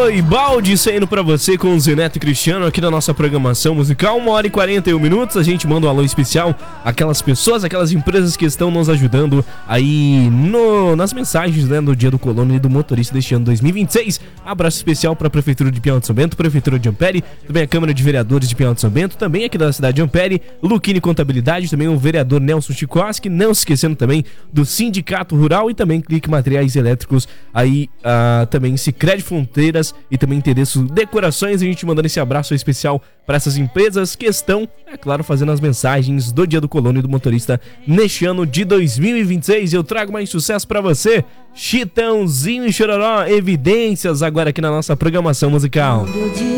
Oi, balde saindo pra você com o Zeneto e Cristiano aqui na nossa programação musical, 1h41. A gente manda um alô especial àquelas pessoas, aquelas empresas que estão nos ajudando aí nas mensagens, né, no Dia do Colono e do Motorista deste ano 2026. Abraço especial para a Prefeitura de Pinhal de São Bento, Prefeitura de Ampere, também a Câmara de Vereadores de Pinhal de São Bento, também aqui da cidade de Ampere, Luquini Contabilidade, também o vereador Nelson Chikoski, não se esquecendo também do Sindicato Rural e também Clique Materiais Elétricos, aí também Sicredi Fronteiras e também Endereço Decorações. A gente mandando esse abraço especial para essas empresas que estão, é claro, fazendo as mensagens do Dia do Colono e do Motorista neste ano de 2026. Eu trago mais sucesso para você, Chitãozinho e Chororó, Evidências, agora aqui na nossa programação musical.